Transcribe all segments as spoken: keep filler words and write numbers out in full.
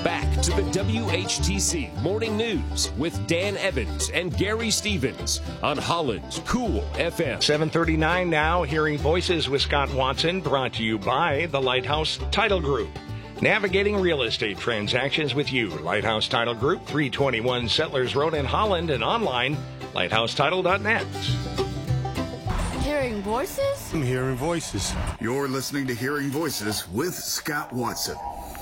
Back to the W H T C Morning News with Dan Evans and Gary Stevens on Holland's Cool F M. seven thirty-nine now, Hearing Voices with Scott Watson, brought to you by the Lighthouse Title Group. Navigating real estate transactions with you. Lighthouse Title Group, three twenty-one Settlers Road in Holland, and online, lighthouse title dot net. Hearing Voices? I'm hearing voices. You're listening to Hearing Voices with Scott Watson.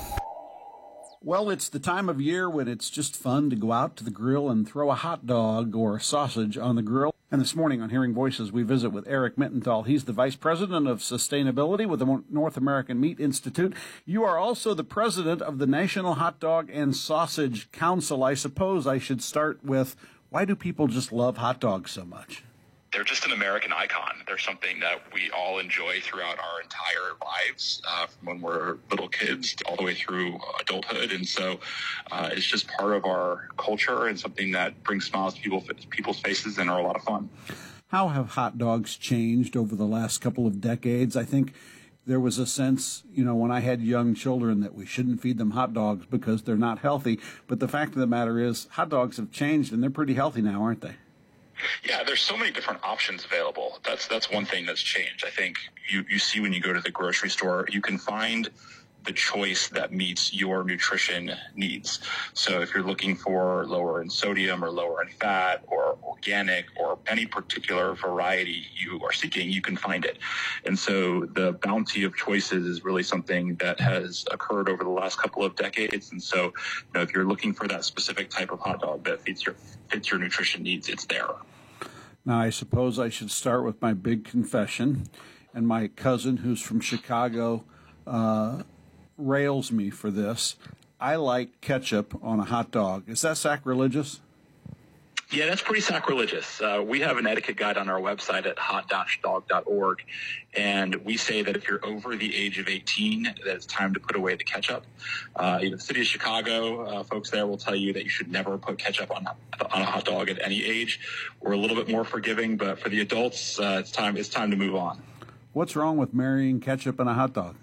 Well, it's the time of year when it's just fun to go out to the grill and throw a hot dog or a sausage on the grill. And this morning on Hearing Voices, we visit with Eric Mittenthal. He's the Vice President of Sustainability with the North American Meat Institute. You are also the President of the National Hot Dog and Sausage Council. I suppose I should start with, why do people just love hot dogs so much? They're just an American icon. They're something that we all enjoy throughout our entire lives, uh, from when we're little kids all the way through adulthood. And so uh, it's just part of our culture and something that brings smiles to people, people's faces and are a lot of fun. How have hot dogs changed over the last couple of decades? I think there was a sense, you know, when I had young children that we shouldn't feed them hot dogs because they're not healthy. But the fact of the matter is, hot dogs have changed and they're pretty healthy now, aren't they? Yeah, there's so many different options available. That's that's one thing that's changed. I think you, you see when you go to the grocery store, you can find the choice that meets your nutrition needs. So if you're looking for lower in sodium or lower in fat or organic or any particular variety you are seeking, you can find it. And so the bounty of choices is really something that has occurred over the last couple of decades. And so, you know, if you're looking for that specific type of hot dog that fits your fits your nutrition needs, it's there. Now, I suppose I should start with my big confession. And my cousin, who's from Chicago, uh, rails me for this. I like ketchup on a hot dog. Is that sacrilegious? Yeah, that's pretty sacrilegious. Uh, we have an etiquette guide on our website at hot dash dog dot org, and we say that if you're over the age of eighteen, that it's time to put away the ketchup. Uh, you know, the city of Chicago, uh, folks there will tell you that you should never put ketchup on on a hot dog at any age. We're a little bit more forgiving, but for the adults, uh, it's time it's time to move on. What's wrong with marrying ketchup and a hot dog?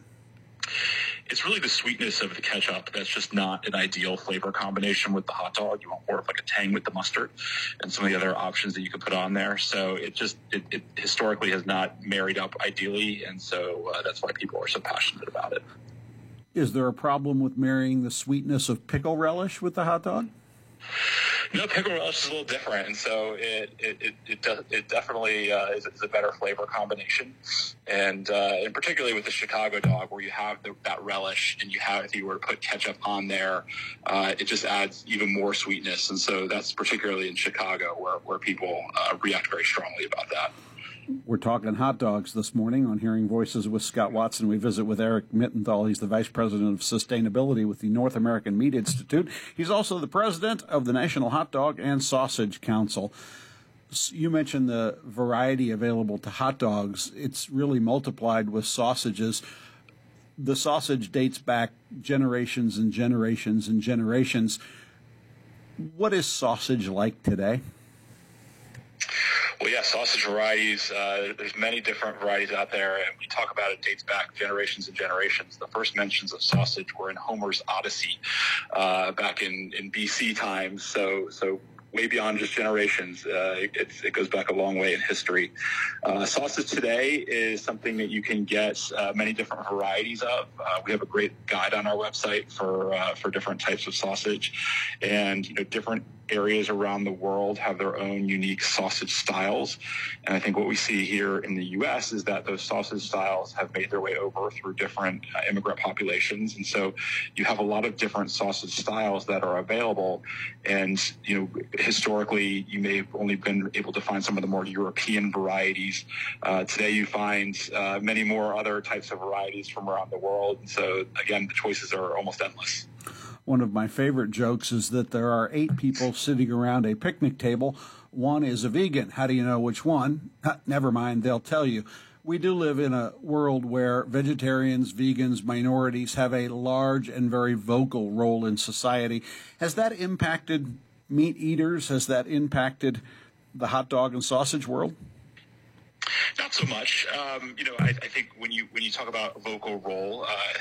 It's really the sweetness of the ketchup that's just not an ideal flavor combination with the hot dog. You want more of like a tang with the mustard and some of the other options that you could put on there. So it just it, it historically has not married up ideally, and so uh, that's why people are so passionate about it. Is there a problem with marrying the sweetness of pickle relish with the hot dog? No, pickle relish is a little different, and so it it it it, does, it definitely uh, is, is a better flavor combination, and uh, and particularly with the Chicago dog, where you have the, that relish, and you have if you were to put ketchup on there, uh, it just adds even more sweetness, and so that's particularly in Chicago where where people uh, react very strongly about that. We're talking hot dogs this morning on Hearing Voices with Scott Watson. We visit with Eric Mittenthal. He's the Vice President of Sustainability with the North American Meat Institute. He's also the President of the National Hot Dog and Sausage Council. You mentioned the variety available to hot dogs. It's really multiplied with sausages. The sausage dates back generations and generations and generations. What is sausage like today? Well, yeah, sausage varieties, uh, there's many different varieties out there, and we talk about it dates back generations and generations. The first mentions of sausage were in Homer's Odyssey uh, back in, in B C times, so so way beyond just generations. Uh, it, it's, it goes back a long way in history. Uh, sausage today is something that you can get uh, many different varieties of. Uh, we have a great guide on our website for uh, for different types of sausage, and you know different areas around the world have their own unique sausage styles. And I think what we see here in the U S is that those sausage styles have made their way over through different uh, immigrant populations. And so you have a lot of different sausage styles that are available. And, you know, historically, you may have only been able to find some of the more European varieties. Uh, today, you find uh, many more other types of varieties from around the world. And so, again, the choices are almost endless. One of my favorite jokes is that there are eight people sitting around a picnic table. One is a vegan. How do you know which one? Never mind, they'll tell you. We do live in a world where vegetarians, vegans, minorities have a large and very vocal role in society. Has that impacted meat eaters? Has that impacted the hot dog and sausage world? Not so much. Um, you know, I, I think when you when you talk about vocal role, uh,